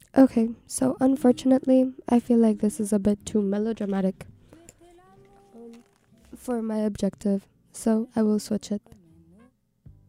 Okay, so unfortunately, I feel like this is a bit too melodramatic for my objective, so I will switch it.